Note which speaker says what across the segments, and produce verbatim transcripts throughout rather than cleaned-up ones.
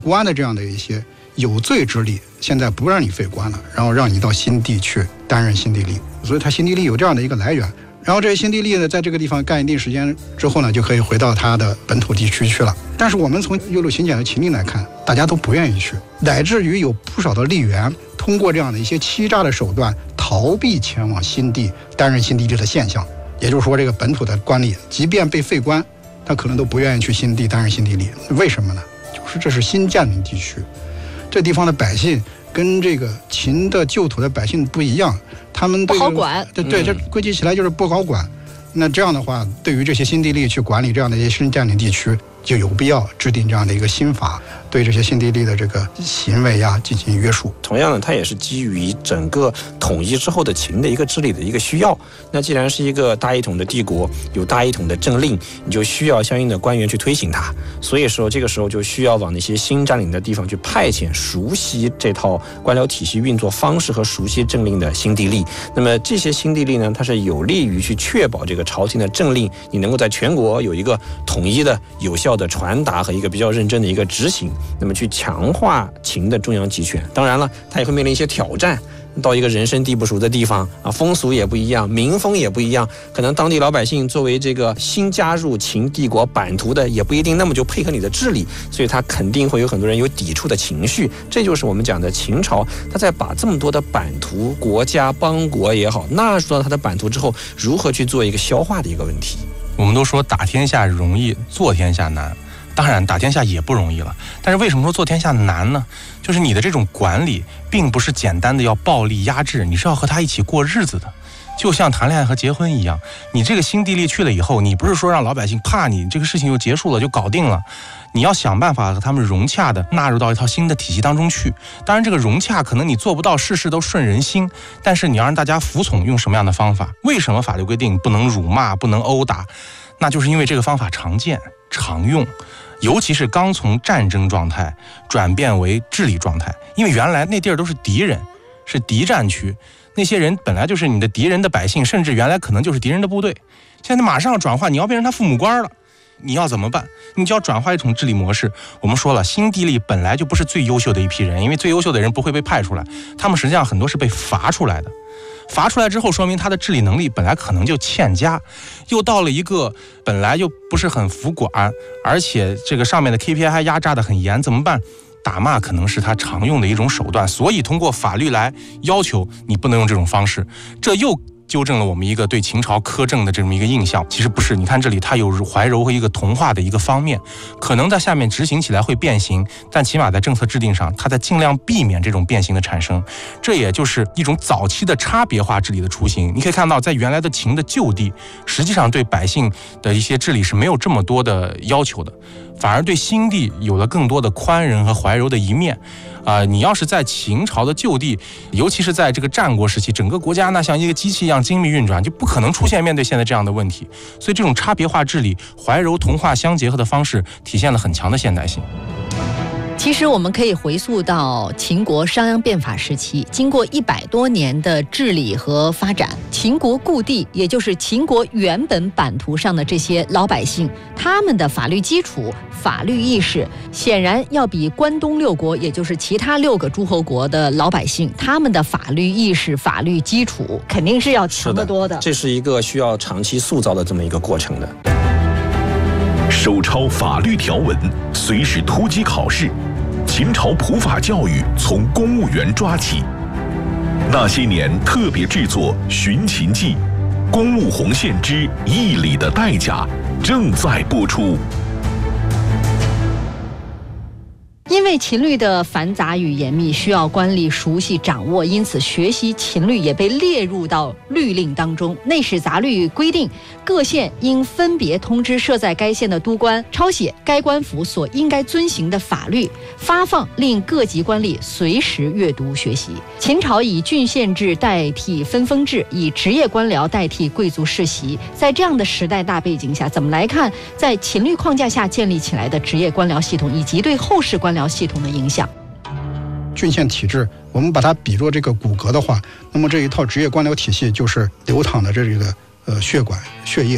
Speaker 1: 官的这样的一些有罪之吏，现在不让你废官了，然后让你到新地去担任新地吏，所以他新地吏有这样的一个来源。然后这些新地吏呢，在这个地方干一定时间之后呢，就可以回到他的本土地区去了。但是我们从右路巡检的情境来看，大家都不愿意去，乃至于有不少的吏员通过这样的一些欺诈的手段逃避前往新地担任新地吏的现象。也就是说，这个本土的官吏即便被废官，他可能都不愿意去新地担任新地吏。为什么呢？就是这是新占领地区，这地方的百姓跟这个秦的旧土的百姓不一样，他们对、这个、
Speaker 2: 不好管，
Speaker 1: 对对，这归结起来就是不好管。那这样的话，对于这些新地吏去管理这样的一些新占领地区，就有必要制定这样的一个新法，对这些新地吏的这个行为呀进行约束。
Speaker 3: 同样呢，它也是基于整个统一之后的秦的一个治理的一个需要。那既然是一个大一统的帝国，有大一统的政令，你就需要相应的官员去推行它。所以说，这个时候就需要往那些新占领的地方去派遣熟悉这套官僚体系运作方式和熟悉政令的新地吏。那么这些新地吏呢，它是有利于去确保这个朝廷的政令你能够在全国有一个统一的、有效的传达和一个比较认真的一个执行，那么去强化秦的中央集权。当然了，它也会面临一些挑战。到一个人生地不熟的地方啊，风俗也不一样，民风也不一样，可能当地老百姓作为这个新加入秦帝国版图的，也不一定那么就配合你的治理，所以他肯定会有很多人有抵触的情绪。这就是我们讲的秦朝，他在把这么多的版图、国家、邦国也好纳入到他的版图之后，如何去做一个消化的一个问题。
Speaker 4: 我们都说打天下容易，做天下难。当然打天下也不容易了，但是为什么说做天下难呢？就是你的这种管理并不是简单的要暴力压制，你是要和他一起过日子的，就像谈恋爱和结婚一样。你这个新地吏去了以后，你不是说让老百姓怕你这个事情就结束了就搞定了，你要想办法和他们融洽的纳入到一套新的体系当中去。当然这个融洽可能你做不到事事都顺人心，但是你要让大家服从，用什么样的方法？为什么法律规定不能辱骂，不能殴打？那就是因为这个方法常见常用，尤其是刚从战争状态转变为治理状态。因为原来那地儿都是敌人，是敌占区，那些人本来就是你的敌人的百姓，甚至原来可能就是敌人的部队。现在马上转换，你要变成他父母官了，你要怎么办？你就要转化一种治理模式。我们说了，新地吏本来就不是最优秀的一批人，因为最优秀的人不会被派出来，他们实际上很多是被罚出来的。罚出来之后，说明他的治理能力本来可能就欠佳，又到了一个本来就不是很服管，而且这个上面的 K P I 还压榨得很严，怎么办？打骂可能是他常用的一种手段，所以通过法律来要求你不能用这种方式，这又纠正了我们一个对秦朝苛政的这么一个印象。其实不是，你看这里它有怀柔和一个同化的一个方面，可能在下面执行起来会变形，但起码在政策制定上，它在尽量避免这种变形的产生。这也就是一种早期的差别化治理的雏形。你可以看到，在原来的秦的旧地，实际上对百姓的一些治理是没有这么多的要求的，反而对新地有了更多的宽仁和怀柔的一面。啊、呃，你要是在秦朝的旧地，尤其是在这个战国时期，整个国家那像一个机器一样精密运转，就不可能出现面对现在这样的问题。所以这种差别化治理、怀柔同化相结合的方式，体现了很强的现代性。
Speaker 2: 其实我们可以回溯到秦国商鞅变法时期，经过一百多年的治理和发展，秦国故地，也就是秦国原本版图上的这些老百姓，他们的法律基础、法律意识，显然要比关东六国，也就是其他六个诸侯国的老百姓，他们的法律意识、法律基础肯定是要强得多的。
Speaker 3: 这是一个需要长期塑造的这么一个过程的。
Speaker 5: 手抄法律条文，随时突击考试。秦朝普法教育从公务员抓起。那些年特别制作《寻秦记》，公务红线之义理的代价正在播出。
Speaker 2: 因为秦律的繁杂与严密，需要官吏熟悉掌握，因此学习秦律也被列入到律令当中。内史杂律规定，各县应分别通知设在该县的督官，抄写该官府所应该遵行的法律，发放令各级官吏随时阅读学习。秦朝以郡县制代替分封制，以职业官僚代替贵族世袭。在这样的时代大背景下，怎么来看在秦律框架下建立起来的职业官僚系统，以及对后世官僚系统的影响？
Speaker 1: 郡县体制，我们把它比作这个骨骼的话，那么这一套职业官僚体系就是流淌的这个呃血管血液，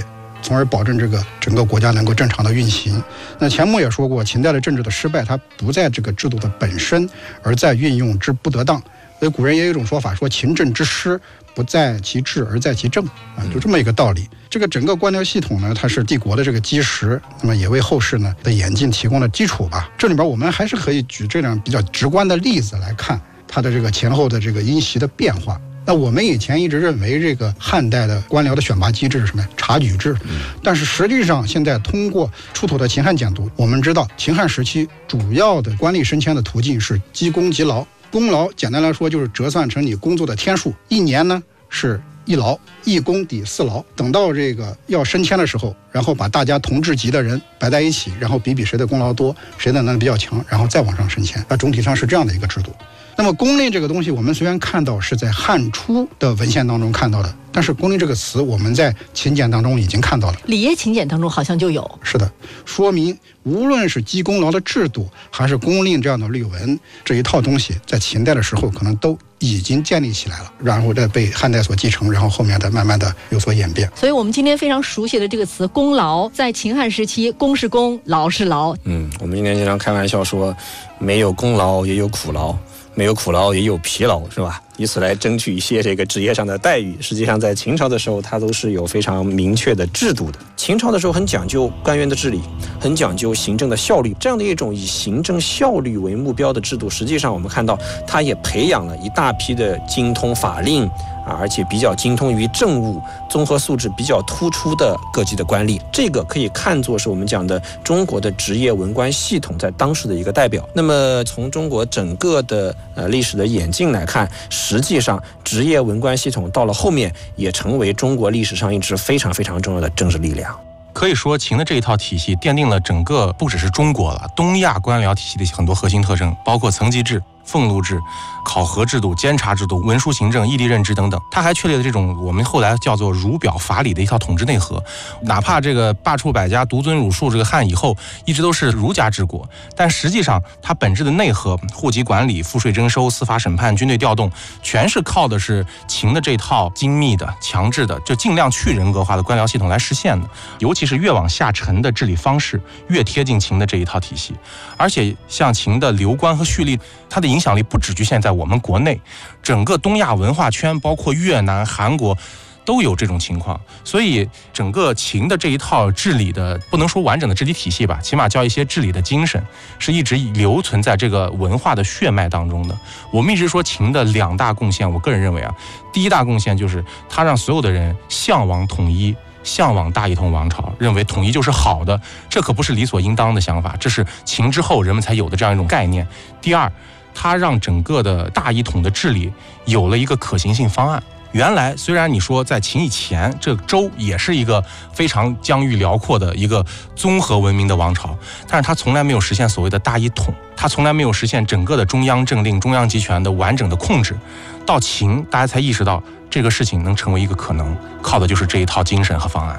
Speaker 1: 从而保证这个整个国家能够正常的运行。那钱穆也说过，秦代的政治的失败，它不在这个制度的本身，而在运用之不得当。所以古人也有一种说法，说秦政之失不在其治而在其政啊，就这么一个道理。这个整个官僚系统呢，它是帝国的这个基石，那么也为后世呢的演进提供了基础吧。这里边我们还是可以举这样比较直观的例子来看它的这个前后的这个因袭的变化。那我们以前一直认为这个汉代的官僚的选拔机制是什么？察举制。但是实际上现在通过出土的秦汉简牍，我们知道秦汉时期主要的官吏升迁的途径是积功积劳。功劳简单来说就是折算成你工作的天数，一年呢是一劳，一功抵四劳。等到这个要升迁的时候，然后把大家同质级的人摆在一起，然后比比谁的功劳多，谁的能力比较强，然后再往上升迁。那总体上是这样的一个制度。那么公令这个东西，我们虽然看到是在汉初的文献当中看到的，但是公令这个词我们在秦简当中已经看到了，
Speaker 2: 礼业秦简当中好像就有。
Speaker 1: 是的，说明无论是积功劳的制度，还是公令这样的律文，这一套东西在秦代的时候可能都已经建立起来了，然后再被汉代所继承，然后后面的慢慢的有所演变。
Speaker 2: 所以我们今天非常熟悉的这个词功劳，在秦汉时期，功是功，劳是劳。
Speaker 3: 嗯，我们今天经常开玩笑说，没有功劳也有苦劳，没有苦劳也有疲劳，是吧？以此来争取一些这个职业上的待遇。实际上在秦朝的时候，它都是有非常明确的制度的。秦朝的时候很讲究官员的治理，很讲究行政的效率，这样的一种以行政效率为目标的制度，实际上我们看到它也培养了一大批的精通法令啊，而且比较精通于政务，综合素质比较突出的各级的官吏。这个可以看作是我们讲的中国的职业文官系统在当时的一个代表。那么从中国整个的呃历史的演进来看，实际上职业文官系统到了后面也成为中国历史上一支非常非常重要的政治力量。
Speaker 4: 可以说秦的这一套体系奠定了整个不只是中国了，东亚官僚体系的很多核心特征，包括层级制、俸禄制、考核制度、监察制度、文书行政、异地任职等等。它还确立了这种我们后来叫做儒表法理的一套统治内核。哪怕这个罢黜百家、独尊儒术，这个汉以后一直都是儒家治国，但实际上它本质的内核，户籍管理、赋税征收、司法审判、军队调动，全是靠的是秦的这套精密的、强制的，就尽量去人格化的官僚系统来实现的。尤其是越往下沉的治理方式，越贴近秦的这一套体系。而且像秦的流官和蓄吏，它的影响力不只局限在我们国内，整个东亚文化圈，包括越南、韩国都有这种情况。所以整个秦的这一套治理的，不能说完整的治理体系吧，起码叫一些治理的精神，是一直留存在这个文化的血脉当中的。我们一直说秦的两大贡献，我个人认为啊，第一大贡献就是它让所有的人向往统一，向往大一统王朝，认为统一就是好的，这可不是理所应当的想法，这是秦之后人们才有的这样一种概念。第二，它让整个的大一统的治理有了一个可行性方案。原来虽然你说在秦以前，这个周也是一个非常疆域辽阔的一个综合文明的王朝，但是它从来没有实现所谓的大一统，它从来没有实现整个的中央政令、中央集权的完整的控制。到秦，大家才意识到这个事情能成为一个可能，靠的就是这一套精神和方案。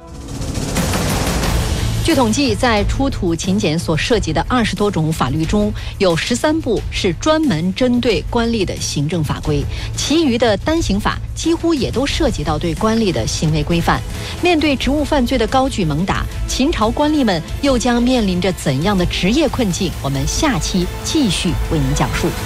Speaker 2: 据统计，在出土秦简所涉及的二十多种法律中，有十三部是专门针对官吏的行政法规，其余的单行法几乎也都涉及到对官吏的行为规范。面对职务犯罪的高举猛打，秦朝官吏们又将面临着怎样的职业困境？我们下期继续为您讲述。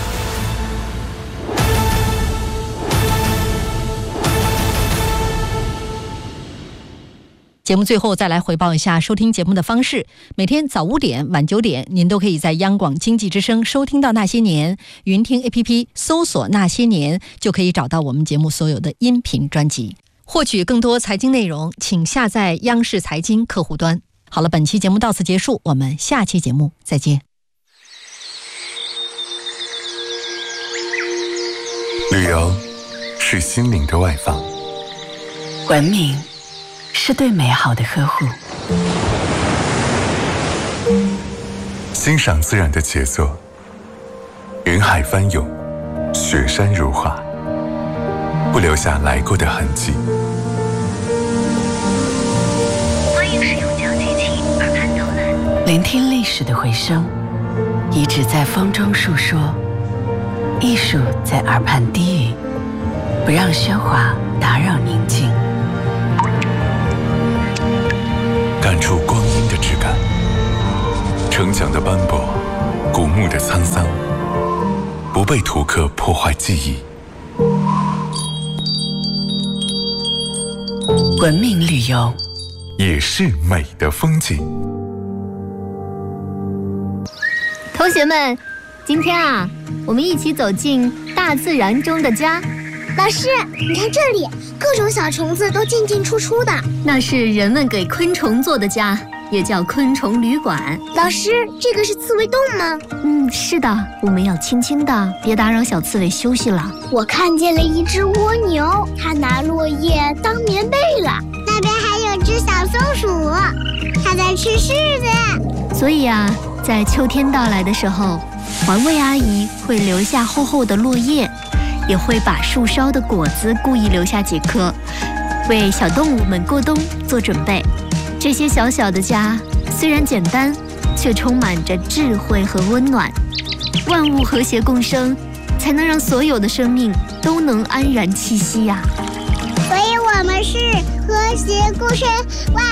Speaker 2: 节目最后再来回报一下收听节目的方式。每天早五点、晚九点，您都可以在央广经济之声收听到《那些年》，云听 A P P 搜索《那些年》就可以找到我们节目所有的音频专辑。获取更多财经内容，请下载央视财经客户端。好了，本期节目到此结束，我们下期节目再见。
Speaker 6: 旅游是心灵的外放，
Speaker 7: 文明是对美好的呵护，
Speaker 6: 欣赏自然的杰作，云海翻涌，雪山如画，不留下来过的痕迹。
Speaker 7: 欢迎使用讲机器耳畔导览，聆听历史的回声，遗址在风中述说，艺术在耳畔低语，不让喧哗打扰宁静。
Speaker 6: 感触光阴的质感，城墙的斑驳，古墓的沧桑，不被图刻破坏记忆。
Speaker 7: 文明旅游
Speaker 6: 也是美的风景。
Speaker 8: 同学们，今天啊，我们一起走进大自然中的家。
Speaker 9: 老师，你看这里，各种小虫子都进进出出的，
Speaker 8: 那是人们给昆虫做的家，也叫昆虫旅馆。
Speaker 9: 老师，这个是刺猬洞吗？
Speaker 8: 嗯，是的，我们要轻轻的，别打扰小刺猬休息了。
Speaker 9: 我看见了一只蜗牛，它拿落叶当棉被了。那边还有只小松鼠，它在吃柿子。
Speaker 8: 所以啊，在秋天到来的时候，环卫阿姨会留下厚厚的落叶，也会把树梢的果子故意留下几颗，为小动物们过冬做准备。这些小小的家虽然简单，却充满着智慧和温暖。万物和谐共生，才能让所有的生命都能安然栖息呀、
Speaker 9: 所以我们是和谐共生万